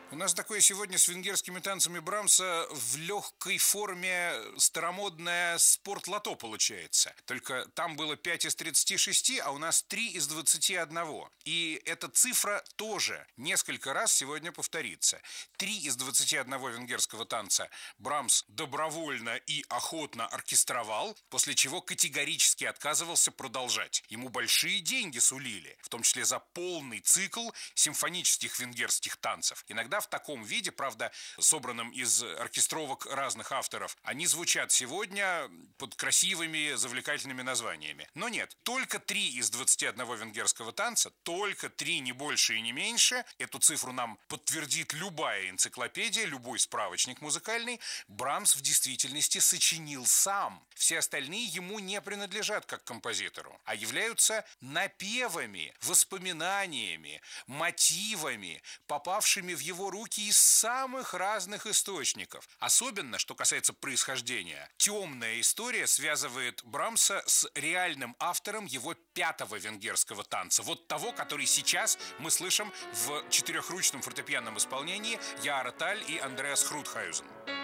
У нас такое сегодня с венгерскими танцами Брамса в легкой форме старомодное спорт-лото получается. Только там было 5 из 36, а у нас 3 из 21. И эта цифра тоже несколько раз сегодня повторится. 3 из 21 венгерского танца Брамс добровольно и охотно оркестровал, после чего категорически отказывался продолжать. Ему большие деньги сулили, в том числе за полный цикл симфонических венгерских танцев. Иногда в таком виде, правда, собранном из оркестровок разных авторов, они звучат сегодня под красивыми, завлекательными названиями. Но нет, только 3 из 21 венгерского танца, только 3, не больше и не меньше, эту цифру нам подтвердит любая энциклопедия, любой справочник музыкальный, Брамс в действительности сочинил сам. Все остальные ему не принадлежат как композитору, а являются напевами, воспоминаниями, мотивами, попавшими в его руки из самых разных источников. Особенно, что касается происхождения, темная история связывает Брамса с реальным автором его 5-го венгерского танца. Вот того, который сейчас мы слышим в четырехручном фортепианном исполнении Яара Таль и Андреас Хрутхаузен.